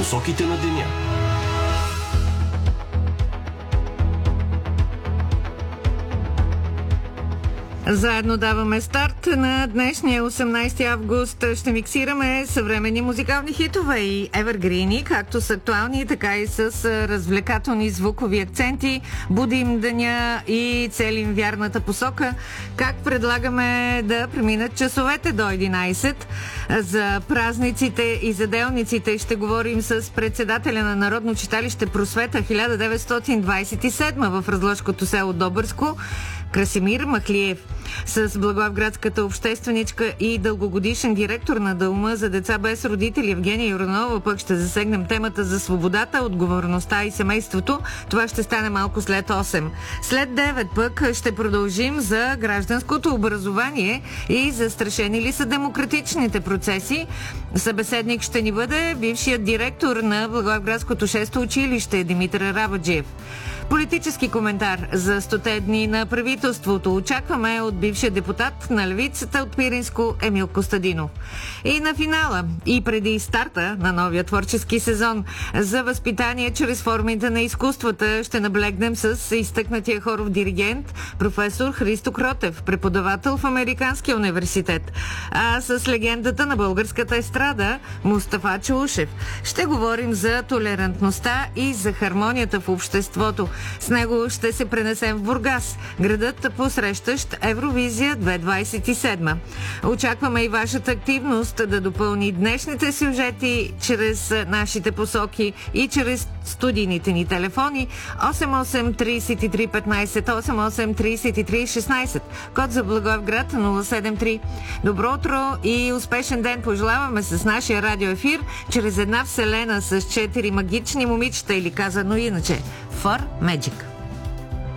Посоките на деня. Заедно даваме старт на днешния 18 август. Ще миксираме съвременни музикални хитове и евергрини, както с актуални, така и с развлекателни звукови акценти. Будим деня и целим вярната посока. Как предлагаме да преминат часовете до 11? За празниците и заделниците ще говорим с председателя на Народно читалище Просвета 1927 в разложкото село Добърско, Красимир Махлиев. С благоевградската общественичка и дългогодишен директор на Дома за деца без родители Евгения Юранова пък ще засегнем темата за свободата, отговорността и семейството. Това ще стане малко след 8. След 9 пък ще продължим за гражданското образование и застрашени ли са демократичните процеси. Събеседник ще ни бъде бившият директор на Благоевградското 6-то училище Димитър Арабаджиев. Политически коментар за 100 дни на правителството очакваме от бившия депутат на левицата от Пиринско Емил Костадинов. И на финала, и преди старта на новия творчески сезон за възпитание чрез формите на изкуствата ще наблегнем с изтъкнатия хоров диригент професор Христо Кротев, преподавател в Американския университет, а с легендата на българската естрада Мустафа Чаушев. Ще говорим за толерантността и за хармонията в обществото. С него ще се пренесем в Бургас, градът посрещащ Евровизия 2027. Очакваме и вашата активност да допълни днешните сюжети чрез нашите посоки и чрез студийните ни телефони 88 33 15 88 33 16, код за Благоевград 073. Добро утро и успешен ден пожелаваме с нашия радиоефир чрез една вселена с 4 магични момичета, или казано иначе For Magic.